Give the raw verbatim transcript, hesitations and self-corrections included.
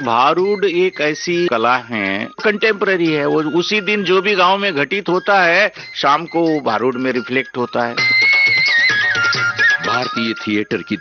भारूड एक ऐसी कला है, कंटेम्पररी है। वो उसी दिन जो भी गांव में घटित होता है, शाम को भारूड में रिफ्लेक्ट होता है। भारतीय थिएटर की